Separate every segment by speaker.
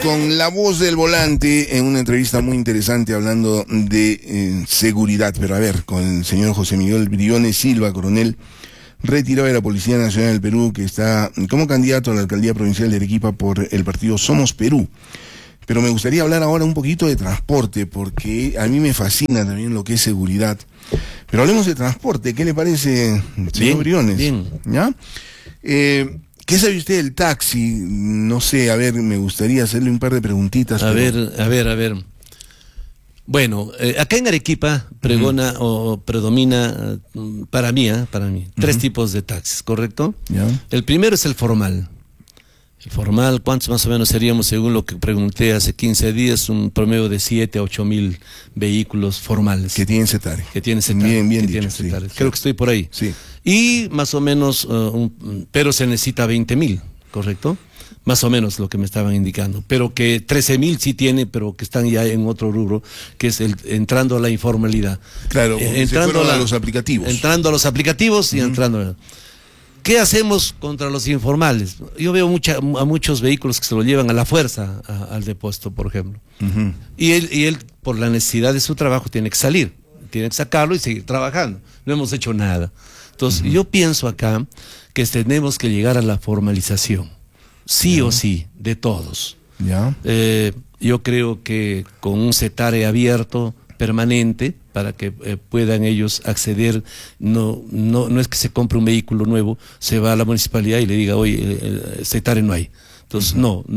Speaker 1: Con la voz del volante en una entrevista muy interesante hablando de seguridad, pero a ver, con el señor José Miguel Briones Silva, coronel retirado de la Policía Nacional del Perú, que está como candidato a la alcaldía provincial de Arequipa por el partido Somos Perú. Pero me gustaría hablar ahora un poquito de transporte, porque a mí me fascina también lo que es seguridad. Pero hablemos de transporte, ¿qué le parece, señor Briones?
Speaker 2: Bien.
Speaker 1: ¿Ya? ¿Qué sabe usted del taxi? No sé, a ver, me gustaría hacerle un par de preguntitas.
Speaker 2: A ver. Bueno, acá en Arequipa pregona o predomina, para mí, tres tipos de taxis, ¿correcto?
Speaker 1: ¿Ya?
Speaker 2: El primero es el formal. El formal, ¿cuántos más o menos seríamos, según lo que pregunté hace 15 días? Un promedio de 7 a 8 mil vehículos formales.
Speaker 1: Que tienen CETARE.
Speaker 2: Bien
Speaker 1: dicho, sí.
Speaker 2: Creo que estoy por ahí.
Speaker 1: Sí.
Speaker 2: Y más o menos, pero se necesita 20.000, ¿correcto? Más o menos lo que me estaban indicando. Pero que 13.000 sí tiene, pero que están ya en otro rubro, que es entrando a la informalidad.
Speaker 1: Claro, entrando a los aplicativos.
Speaker 2: Entrando a los aplicativos y entrando. ¿Qué hacemos contra los informales? Yo veo a muchos vehículos que se lo llevan a la fuerza al depósito, por ejemplo. Y él, por la necesidad de su trabajo, tiene que salir, tiene que sacarlo y seguir trabajando. No hemos hecho nada. Entonces, yo pienso acá que tenemos que llegar a la formalización, sí o sí, de todos.
Speaker 1: ¿Ya?
Speaker 2: Yo creo que con un CETARE abierto, permanente, para que puedan ellos acceder, no es que se compre un vehículo nuevo, se va a la municipalidad y le diga, oye, CETARE no hay. Entonces,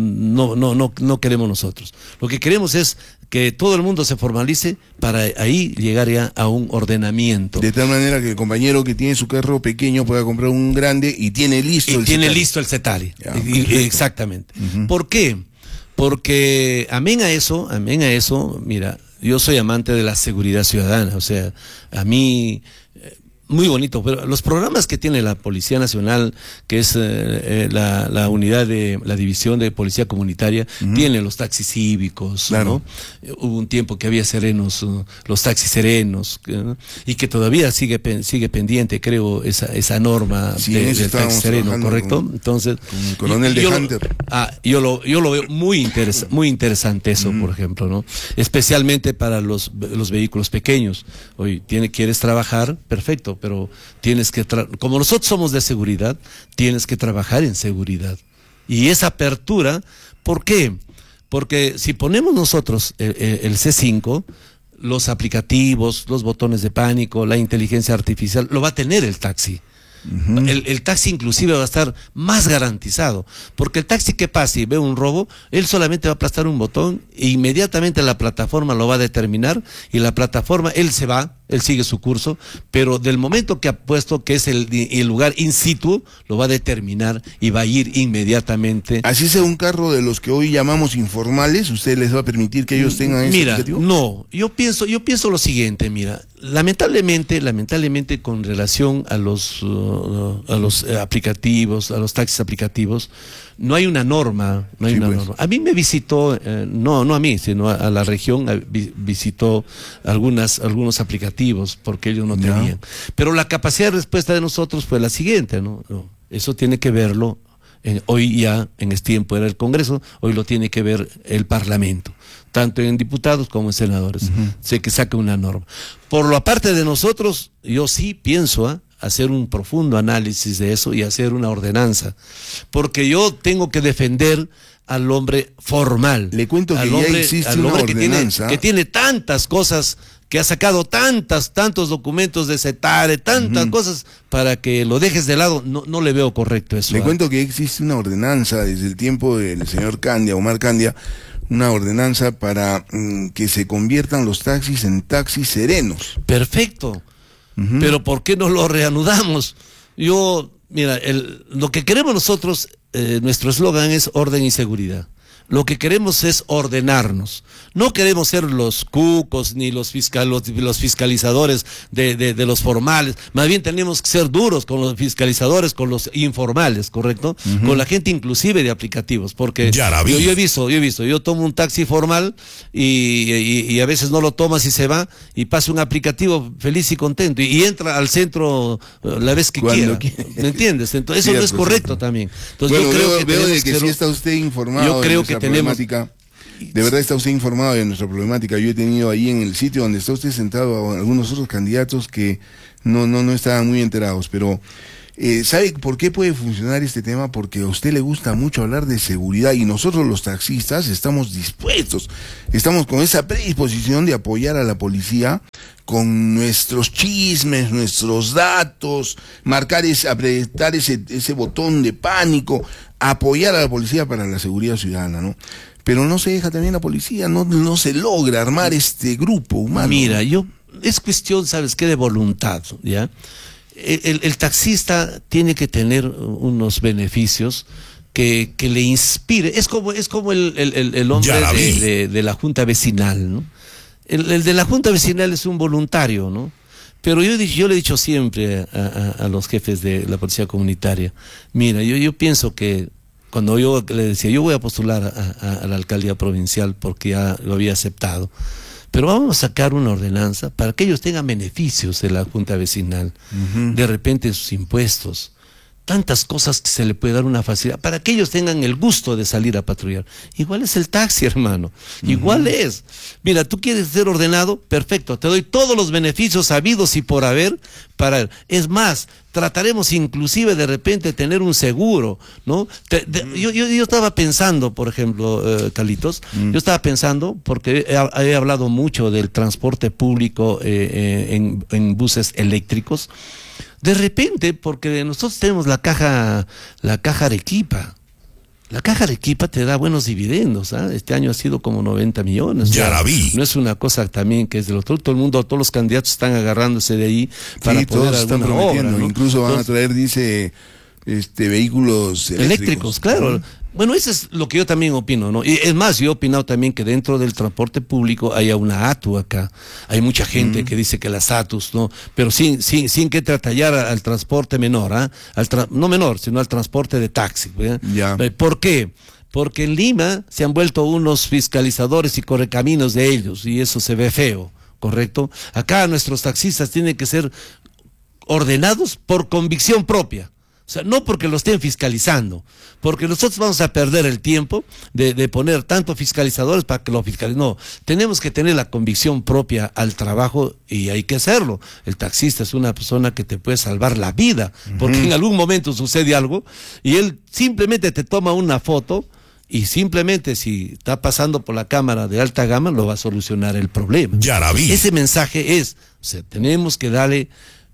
Speaker 2: no queremos nosotros. Lo que queremos es que todo el mundo se formalice para ahí llegar ya a un ordenamiento.
Speaker 1: De tal manera que el compañero que tiene su carro pequeño pueda comprar un grande y tiene listo el
Speaker 2: CETARE.
Speaker 1: Ya,
Speaker 2: exactamente. ¿Por qué? Porque amén a eso, mira, yo soy amante de la seguridad ciudadana, o sea, a mí, muy bonito, pero los programas que tiene la Policía Nacional, que es la unidad de la división de policía comunitaria, tiene los taxis cívicos,
Speaker 1: claro,
Speaker 2: ¿no? Hubo un tiempo que había serenos, los taxis serenos, ¿no? Y que todavía sigue pendiente, creo, esa norma del taxi sereno, ¿correcto? Entonces,
Speaker 1: con el coronel de Hunter.
Speaker 2: Yo lo veo muy interesante eso, por ejemplo, ¿no? Especialmente para los vehículos pequeños. Oye, quieres trabajar, perfecto, pero tienes que, como nosotros somos de seguridad, tienes que trabajar en seguridad. Y esa apertura, ¿por qué? Porque si ponemos nosotros el C5, los aplicativos, los botones de pánico, la inteligencia artificial, lo va a tener el taxi. El taxi inclusive va a estar más garantizado, porque el taxi que pase y ve un robo, él solamente va a aplastar un botón e inmediatamente la plataforma lo va a determinar, y la plataforma, él sigue su curso, pero del momento que ha puesto que es el lugar in situ, lo va a determinar y va a ir inmediatamente.
Speaker 1: Así sea un carro de los que hoy llamamos informales, ¿usted les va a permitir que ellos tengan ese objetivo?
Speaker 2: No, yo pienso lo siguiente, mira, lamentablemente con relación a los aplicativos, a los taxis aplicativos, no hay una norma, norma. A mí me visitó, no a mí, sino a la región, visitó algunos aplicativos, porque ellos no tenían. Pero la capacidad de respuesta de nosotros fue la siguiente, ¿no? Eso tiene que verlo, hoy ya en este tiempo era el Congreso, hoy lo tiene que ver el Parlamento, tanto en diputados como en senadores. Sé que saca una norma. Por lo aparte de nosotros, yo sí pienso hacer un profundo análisis de eso y hacer una ordenanza, porque yo tengo que defender al hombre formal.
Speaker 1: Le cuento que ya existe una ordenanza
Speaker 2: que tiene tantas cosas, que ha sacado tantos documentos de CETARE, tantas cosas, para que lo dejes de lado. No le veo correcto eso.
Speaker 1: Le cuento que existe una ordenanza desde el tiempo del señor Omar Candia, una ordenanza para que se conviertan los taxis en taxis serenos.
Speaker 2: Perfecto. Pero ¿por qué no lo reanudamos? Mira, lo que queremos nosotros, nuestro eslogan es orden y seguridad. Lo que queremos es ordenarnos. No queremos ser los cucos ni los fiscalizadores de los formales. Más bien tenemos que ser duros con los fiscalizadores, con los informales, ¿correcto? Con la gente inclusive de aplicativos, porque yo he visto, yo tomo un taxi formal y a veces no lo tomas y se va, y pasa un aplicativo feliz y contento y entra al centro la vez que quiera. ¿Me entiendes? Entonces, eso no es correcto también. Entonces,
Speaker 1: bueno,
Speaker 2: yo creo que
Speaker 1: veo de que sí está usted informado.
Speaker 2: Yo creo que
Speaker 1: problemática. De verdad está usted informado de nuestra problemática. Yo he tenido ahí en el sitio donde está usted sentado a algunos otros candidatos que no estaban muy enterados, pero ¿sabe por qué puede funcionar este tema? Porque a usted le gusta mucho hablar de seguridad y nosotros los taxistas estamos dispuestos, estamos con esa predisposición de apoyar a la policía con nuestros chismes, nuestros datos, apretar ese botón de pánico, apoyar a la policía para la seguridad ciudadana, ¿no? Pero no se deja también la policía, no se logra armar este grupo humano.
Speaker 2: Mira, es cuestión, ¿sabes qué? De voluntad, ¿ya? El taxista tiene que tener unos beneficios que le inspire. Es como el hombre de la junta vecinal, ¿no? El de la junta vecinal es un voluntario, ¿no? Pero yo le he dicho siempre a los jefes de la policía comunitaria, mira, yo pienso que cuando yo le decía, yo voy a postular a la alcaldía provincial porque ya lo había aceptado, pero vamos a sacar una ordenanza para que ellos tengan beneficios de la junta vecinal, de repente sus impuestos, tantas cosas que se le puede dar una facilidad, para que ellos tengan el gusto de salir a patrullar. Igual es el taxi, hermano, igual es. Mira, tú quieres ser ordenado, perfecto, te doy todos los beneficios habidos y por haber para... Es más, trataremos inclusive de repente tener un seguro, ¿no? Yo estaba pensando, por ejemplo, Carlitos, yo estaba pensando, porque he hablado mucho del transporte público en buses eléctricos. De repente, porque nosotros tenemos la caja Arequipa. La caja Arequipa te da buenos dividendos, ¿ah? Este año ha sido como 90 millones.
Speaker 3: Ya la vi.
Speaker 2: No es una cosa también que es del otro. Todo el mundo, todos los candidatos están agarrándose de ahí para
Speaker 1: sí,
Speaker 2: poder
Speaker 1: todos están prometiendo,
Speaker 2: obra, ¿no?
Speaker 1: Incluso van a traer, dice, vehículos eléctricos,
Speaker 2: claro. Bueno, eso es lo que yo también opino, ¿no? Y es más, yo he opinado también que dentro del transporte público haya una ATU acá. Hay mucha gente que dice que las ATUs, ¿no? Pero sin que tratallar al transporte menor, ¿ah? No menor, sino al transporte de taxi, ¿eh?
Speaker 1: Ya.
Speaker 2: ¿Por qué? Porque en Lima se han vuelto unos fiscalizadores y correcaminos de ellos, y eso se ve feo, ¿correcto? Acá nuestros taxistas tienen que ser ordenados por convicción propia. O sea, no porque lo estén fiscalizando, porque nosotros vamos a perder el tiempo de poner tanto fiscalizadores para que lo fiscalicen. No, tenemos que tener la convicción propia al trabajo y hay que hacerlo. El taxista es una persona que te puede salvar la vida, porque en algún momento sucede algo y él simplemente te toma una foto y simplemente si está pasando por la cámara de alta gama lo va a solucionar el problema.
Speaker 3: Ya la vi.
Speaker 2: Ese mensaje es, o sea, tenemos que darle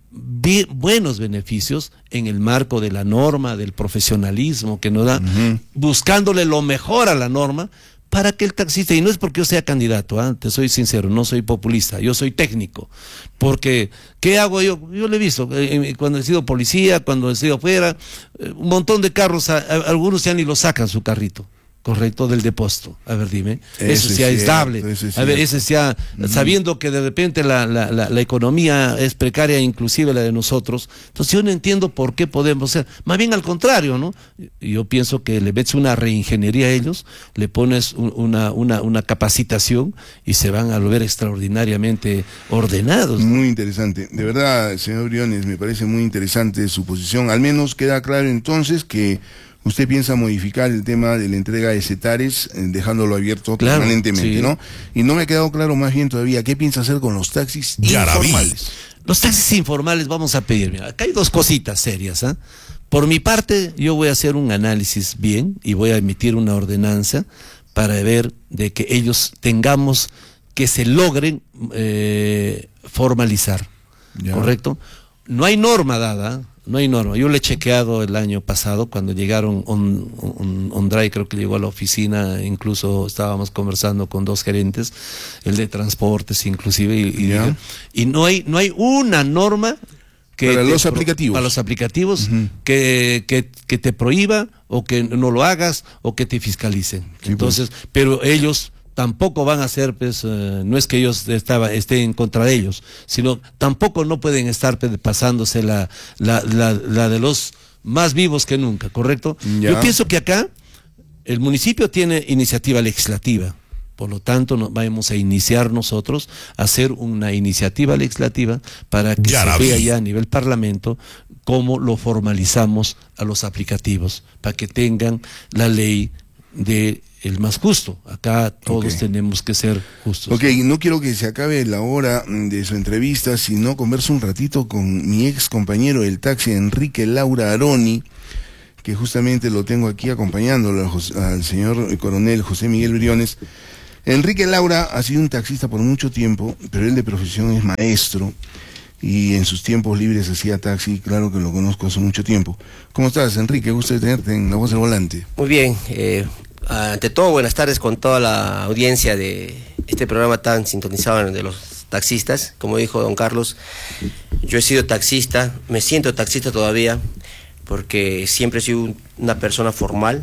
Speaker 2: buenos beneficios en el marco de la norma, del profesionalismo que nos da, buscándole lo mejor a la norma para que el taxista, y no es porque yo sea candidato, te soy sincero, no soy populista, yo soy técnico, porque ¿qué hago yo? Yo lo he visto, cuando he sido policía, cuando he sido afuera, un montón de carros, algunos ya ni lo sacan su carrito. Correcto, del depósito. A ver, dime. Eso sí es estable. A ver, ese ya, sabiendo que de repente la economía es precaria, inclusive la de nosotros. Entonces yo no entiendo por qué podemos ser. Más bien al contrario, ¿no? Yo pienso que le metes una reingeniería a ellos, le pones una capacitación y se van a volver extraordinariamente ordenados, ¿no?
Speaker 1: Muy interesante. De verdad, señor Briones, me parece muy interesante su posición. Al menos queda claro entonces que usted piensa modificar el tema de la entrega de cetares, dejándolo abierto permanentemente, sí, ¿no? Y no me ha quedado claro más bien todavía, ¿qué piensa hacer con los taxis informales?
Speaker 2: Los taxis informales vamos a pedir, mira, acá hay dos cositas serias, ¿ah? Por mi parte, yo voy a hacer un análisis bien y voy a emitir una ordenanza para ver de que ellos tengamos, que se logren formalizar, ¿correcto? No hay norma dada, no hay norma. Yo le he chequeado el año pasado cuando llegaron Ondray, creo que llegó a la oficina, incluso estábamos conversando con dos gerentes, el de transportes inclusive, y no hay una norma que
Speaker 1: para los aplicativos.
Speaker 2: Para los aplicativos que te prohíba o que no lo hagas o que te fiscalicen. Sí, entonces, pues. Pero ellos tampoco van a ser, pues, no es que ellos estén en contra de ellos, sino tampoco no pueden estar pasándose la de los más vivos que nunca, ¿correcto? Ya. Yo pienso que acá el municipio tiene iniciativa legislativa, por lo tanto vamos a iniciar nosotros a hacer una iniciativa legislativa para que se vea ya a nivel parlamento cómo lo formalizamos a los aplicativos, para que tengan la ley de el más justo. Acá todos
Speaker 1: Ok.
Speaker 2: tenemos que ser justos.
Speaker 1: Ok, no quiero que se acabe la hora de su entrevista, sino converso un ratito con mi ex compañero del taxi, Enrique Laura Aroni, que justamente lo tengo aquí acompañándolo al señor coronel José Miguel Briones. Enrique Laura ha sido un taxista por mucho tiempo, pero él de profesión es maestro y en sus tiempos libres hacía taxi. Claro que lo conozco hace mucho tiempo. ¿Cómo estás, Enrique? Gusto de tenerte en La Voz del Volante.
Speaker 3: Muy bien, ante todo buenas tardes con toda la audiencia de este programa tan sintonizado de los taxistas. Como dijo don Carlos, yo he sido taxista, me siento taxista todavía, porque siempre he sido una persona formal,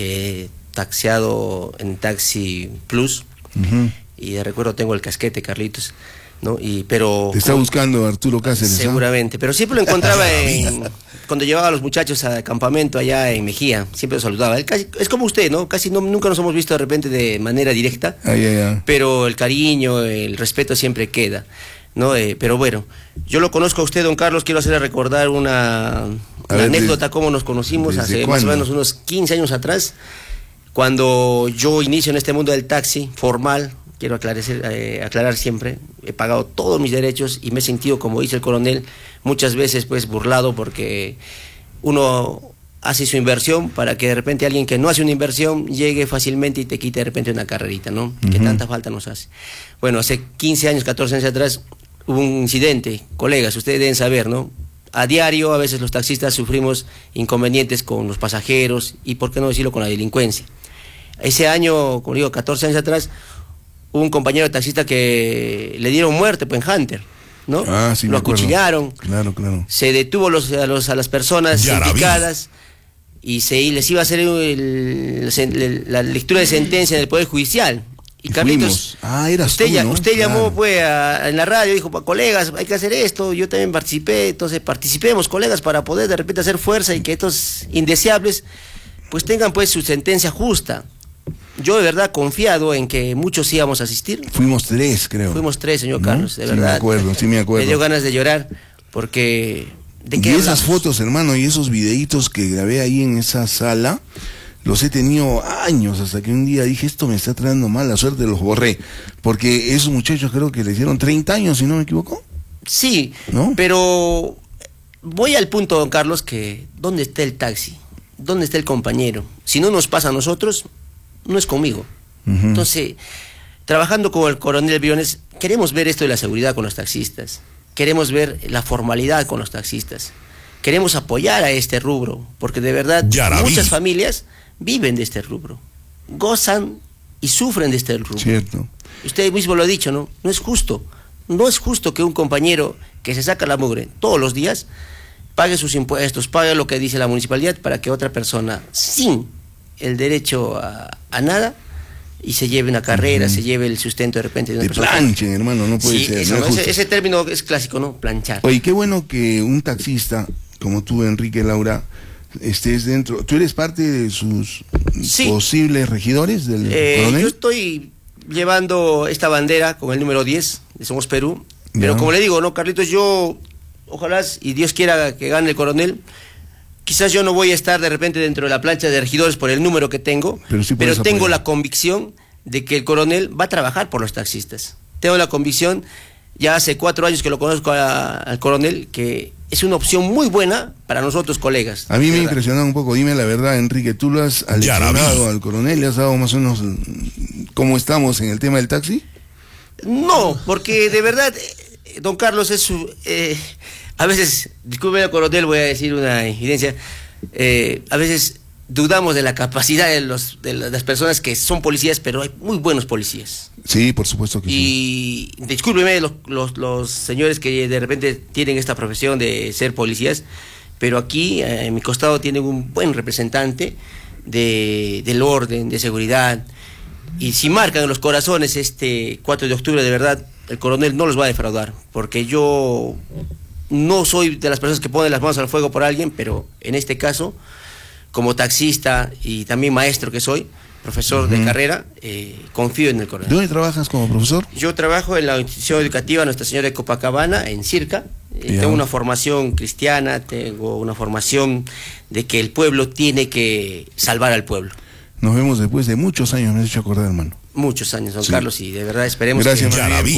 Speaker 3: taxiado en Taxi Plus, y de recuerdo tengo el casquete, Carlitos, ¿no? Pero
Speaker 1: Te está buscando Arturo Cáceres, ¿ah?
Speaker 3: seguramente, pero siempre lo encontraba cuando llevaba a los muchachos al campamento allá en Mejía, siempre lo saludaba. Él es como usted, ¿no? Nunca nos hemos visto de repente de manera directa, pero el cariño, el respeto siempre queda, ¿no? Pero bueno, yo lo conozco a usted, don Carlos, quiero hacerle recordar una anécdota, cómo nos conocimos hace más o menos unos 15 años atrás, cuando yo inicio en este mundo del taxi formal. Quiero aclarar siempre, he pagado todos mis derechos y me he sentido, como dice el coronel, muchas veces pues burlado, porque uno hace su inversión para que de repente alguien que no hace una inversión llegue fácilmente y te quite de repente una carrerita, ¿no? Que tanta falta nos hace. Bueno, hace 15 años, 14 años atrás hubo un incidente, colegas, ustedes deben saber, ¿no? A diario a veces los taxistas sufrimos inconvenientes con los pasajeros y, por qué no decirlo, con la delincuencia. Ese año, como digo, 14 años atrás, hubo un compañero taxista que le dieron muerte pues, en Hunter, ¿no?
Speaker 1: Sí,
Speaker 3: lo acuchillaron.
Speaker 1: Claro.
Speaker 3: Se detuvo a las personas implicadas y les iba a hacer la lectura de sentencia en el Poder Judicial. Y Carlitos, usted llamó pues en la radio, dijo, colegas, hay que hacer esto, yo también participé, entonces participemos, colegas, para poder de repente hacer fuerza y que estos indeseables pues tengan pues su sentencia justa. Yo de verdad confiado en que muchos íbamos a asistir.
Speaker 1: Fuimos 3, creo.
Speaker 3: Fuimos 3, señor Carlos, de verdad.
Speaker 1: Sí me acuerdo.
Speaker 3: Me dio ganas de llorar, porque...
Speaker 1: Y esas fotos, hermano, y esos videitos que grabé ahí en esa sala, los he tenido años, hasta que un día dije, esto me está trayendo mala suerte, los borré. Porque esos muchachos creo que le hicieron 30 años, si no me equivoco.
Speaker 3: Sí,
Speaker 1: ¿no?
Speaker 3: Pero voy al punto, don Carlos, que ¿dónde está el taxi? ¿Dónde está el compañero? Si no nos pasa a nosotros, no es conmigo. Entonces, trabajando con el coronel Briones, queremos ver esto de la seguridad con los taxistas, queremos ver la formalidad con los taxistas, queremos apoyar a este rubro, porque de verdad muchas familias viven de este rubro, gozan y sufren de este rubro.
Speaker 1: Cierto.
Speaker 3: Usted mismo lo ha dicho, ¿no? No es justo que un compañero que se saca la mugre todos los días pague sus impuestos, pague lo que dice la municipalidad, para que otra persona sin el derecho a nada y se lleve una carrera, se lleve el sustento de repente de una persona.
Speaker 1: Planchen, hermano, no puede ser.
Speaker 3: Ese término es clásico, ¿no? Planchar.
Speaker 1: Oye, qué bueno que un taxista como tú, Enrique Laura, estés dentro. ¿Tú eres parte de sus posibles regidores del coronel?
Speaker 3: Yo estoy llevando esta bandera con el número 10 de Somos Perú, pero como le digo, ¿no, Carlitos? Yo, ojalá y Dios quiera que gane el coronel. Quizás yo no voy a estar de repente dentro de la plancha de regidores por el número que tengo, pero tengo la convicción de que el coronel va a trabajar por los taxistas. Tengo la convicción, ya hace 4 años que lo conozco al coronel, que es una opción muy buena para nosotros, colegas.
Speaker 1: A mí me ha impresionado un poco, dime la verdad, Enrique, ¿tú lo has aleccionado al coronel? ¿Le has dado más o menos cómo estamos en el tema del taxi?
Speaker 3: No, porque de verdad, don Carlos, a veces, disculpe el coronel, voy a decir una infidencia, a veces dudamos de la capacidad de las personas que son policías, pero hay muy buenos policías.
Speaker 1: Sí, por supuesto que
Speaker 3: sí. Y discúlpeme los señores que de repente tienen esta profesión de ser policías, pero aquí en mi costado tienen un buen representante del orden, de seguridad, y si marcan en los corazones este 4 de octubre, de verdad, el coronel no los va a defraudar, porque yo no soy de las personas que ponen las manos al fuego por alguien, pero en este caso, como taxista y también maestro que soy, profesor de carrera, confío en el coronel.
Speaker 1: ¿Dónde trabajas como profesor?
Speaker 3: Yo trabajo en la institución educativa Nuestra Señora de Copacabana, en Circa. Tengo una formación cristiana, tengo una formación de que el pueblo tiene que salvar al pueblo.
Speaker 1: Nos vemos después de muchos años, me has hecho acordar, hermano.
Speaker 3: Muchos años, don Carlos, y de verdad esperemos
Speaker 1: gracias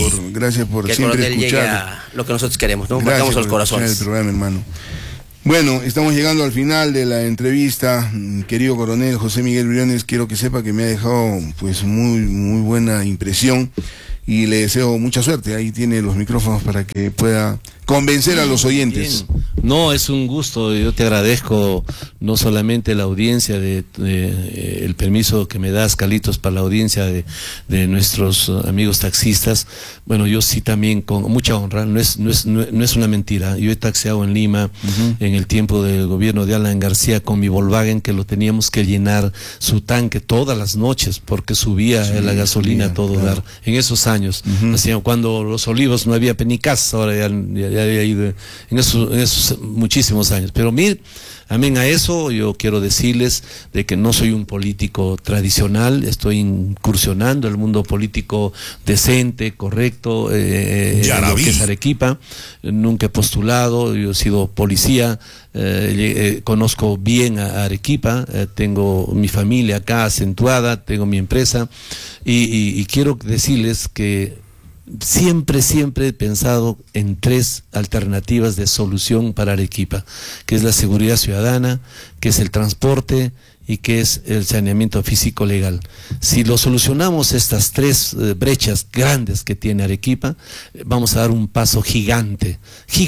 Speaker 3: que
Speaker 1: siempre
Speaker 3: llegue
Speaker 1: escuchar
Speaker 3: a lo que nosotros queremos, ¿no? Marcamos los corazones.
Speaker 1: El programa, hermano. Bueno, estamos llegando al final de la entrevista. Querido coronel José Miguel Briones, quiero que sepa que me ha dejado pues muy buena impresión y le deseo mucha suerte. Ahí tiene los micrófonos para que pueda convencer a los oyentes.
Speaker 2: Bien. No, es un gusto, yo te agradezco no solamente la audiencia el permiso que me das, Carlitos, para la audiencia de nuestros amigos taxistas. Bueno, yo sí también con mucha honra, no es una mentira. Yo he taxiado en Lima en el tiempo del gobierno de Alan García con mi Volkswagen, que lo teníamos que llenar su tanque todas las noches porque subía la gasolina a todo dar. En esos años, así, cuando Los Olivos no había penicas, ahora ya había ido en esos muchísimos años. Pero amén a eso, yo quiero decirles de que no soy un político tradicional, estoy incursionando en el mundo político decente, correcto, en lo que es Arequipa. Nunca he postulado, yo he sido policía, conozco bien a Arequipa, tengo mi familia acá acentuada, tengo mi empresa y quiero decirles que siempre he pensado en 3 alternativas de solución para Arequipa, que es la seguridad ciudadana, que es el transporte y que es el saneamiento físico legal. Si lo solucionamos estas 3 brechas grandes que tiene Arequipa, vamos a dar un paso gigante,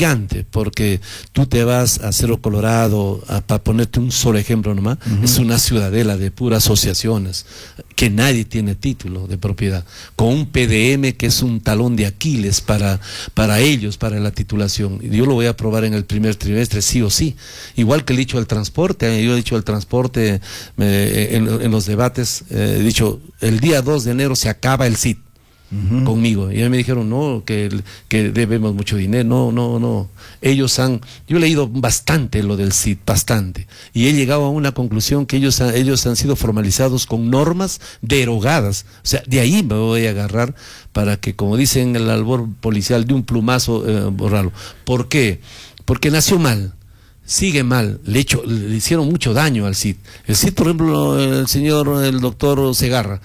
Speaker 2: porque tú te vas a Cerro Colorado, para ponerte un solo ejemplo nomás, es una ciudadela de puras asociaciones, que nadie tiene título de propiedad, con un PDM que es un talón de Aquiles para ellos, para la titulación. Yo lo voy a aprobar en el primer trimestre, sí o sí. Igual que el dicho del transporte, yo he dicho el transporte en los debates, he dicho, el día 2 de enero se acaba el CIT. Conmigo, y me dijeron no, que debemos mucho dinero, no, yo he leído bastante lo del CID, bastante, y he llegado a una conclusión que ellos han sido formalizados con normas derogadas, o sea, de ahí me voy a agarrar para que, como dicen el albor policial, de un plumazo borrarlo. ¿Por qué? Porque nació mal. Sigue mal, le hicieron mucho daño al CID. El CID, por ejemplo, el doctor Segarra,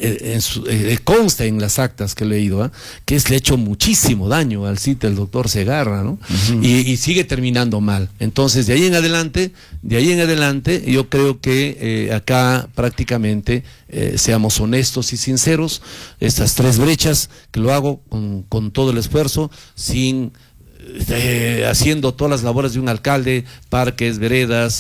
Speaker 2: consta en las actas que he leído, que le ha hecho muchísimo daño al CID el doctor Segarra, ¿no? Y sigue terminando mal. Entonces, de ahí en adelante, yo creo que acá prácticamente seamos honestos y sinceros, estas 3 brechas, que lo hago con todo el esfuerzo, haciendo todas las labores de un alcalde, parques, veredas,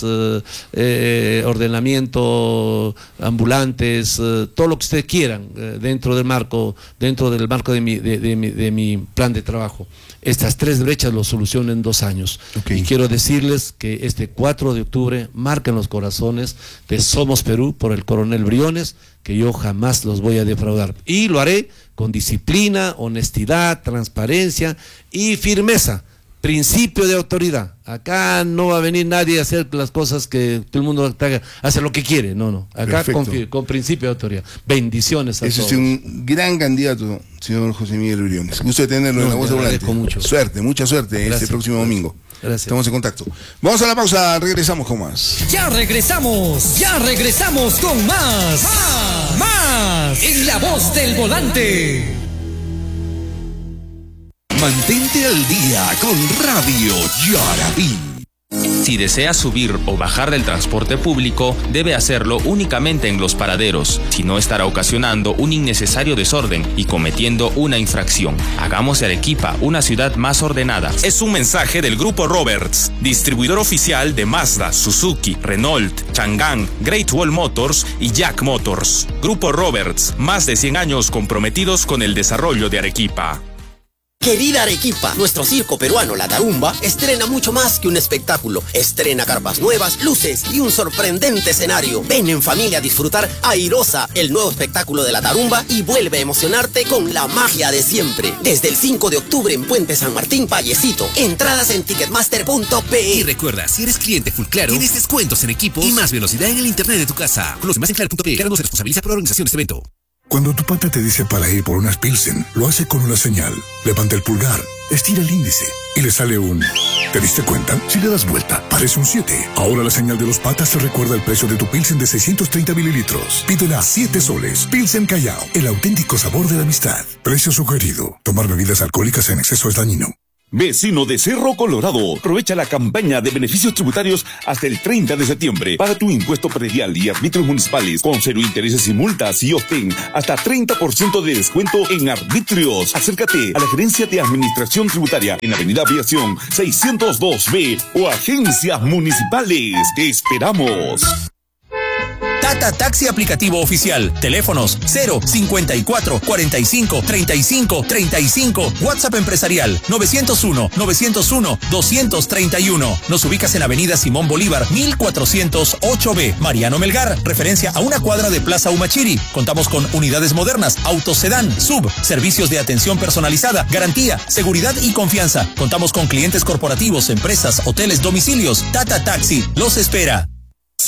Speaker 2: ordenamiento, ambulantes, todo lo que ustedes quieran, dentro del marco de mi plan de trabajo. Estas 3 brechas lo soluciono en 2 años. Y quiero decirles que este 4 de octubre marquen los corazones de Somos Perú por el coronel Briones, que yo jamás los voy a defraudar. Y lo haré con disciplina, honestidad, transparencia y firmeza. Principio de autoridad. Acá no va a venir nadie a hacer las cosas que todo el mundo hace lo que quiere. No. Acá con principio de autoridad. Bendiciones a todos.
Speaker 1: Es un gran candidato, señor José Miguel Briones. Gusto de tenerlo en la voz de volante. Mucha suerte
Speaker 2: Gracias.
Speaker 1: Este próximo domingo.
Speaker 2: Gracias.
Speaker 1: Estamos en contacto. Vamos a la pausa, regresamos con más.
Speaker 4: Ya regresamos con más. En la voz del volante.
Speaker 5: Mantente al día con Radio Yarabí.
Speaker 6: Si desea subir o bajar del transporte público, debe hacerlo únicamente en los paraderos, si no estará ocasionando un innecesario desorden y cometiendo una infracción. Hagamos de Arequipa una ciudad más ordenada.
Speaker 7: Es un mensaje del Grupo Roberts, distribuidor oficial de Mazda, Suzuki, Renault, Chang'an, Great Wall Motors y Jack Motors. Grupo Roberts, más de 100 años comprometidos con el desarrollo de Arequipa.
Speaker 8: Querida Arequipa, nuestro circo peruano La Tarumba estrena mucho más que un espectáculo. Estrena carpas nuevas, luces y un sorprendente escenario. Ven en familia a disfrutar Airosa, el nuevo espectáculo de La Tarumba, y vuelve a emocionarte con la magia de siempre. Desde el 5 de octubre en Puente San Martín, Vallecito. Entradas en ticketmaster.pe.
Speaker 5: Y recuerda, si eres cliente Full Claro, tienes descuentos en equipos y más velocidad en el internet de tu casa. Conoce más en claro.pe. Claro no se responsabiliza por la organización de este evento.
Speaker 9: Cuando tu pata te dice para ir por unas Pilsen, lo hace con una señal. Levanta el pulgar, estira el índice y le sale un... ¿Te diste cuenta? Si le das vuelta, parece un 7. Ahora la señal de los patas te recuerda el precio de tu Pilsen de 630 mililitros. Pídela a 7 soles. Pilsen Callao, el auténtico sabor de la amistad. Precio sugerido. Tomar bebidas alcohólicas en exceso es dañino.
Speaker 10: Vecino de Cerro Colorado, aprovecha la campaña de beneficios tributarios hasta el 30 de septiembre. Paga tu impuesto predial y arbitrios municipales con 0 intereses y multas y obtén hasta 30% de descuento en arbitrios. Acércate a la Gerencia de Administración Tributaria en Avenida Aviación 602B o agencias municipales. ¡Te esperamos!
Speaker 11: Tata Taxi aplicativo oficial. Teléfonos 054 45 35 35. WhatsApp empresarial 901 231. Nos ubicas en Avenida Simón Bolívar 1408B. Mariano Melgar, referencia a una cuadra de Plaza Humachiri. Contamos con unidades modernas, autos sedán, sub, servicios de atención personalizada, garantía, seguridad y confianza. Contamos con clientes corporativos, empresas, hoteles, domicilios. Tata Taxi los espera.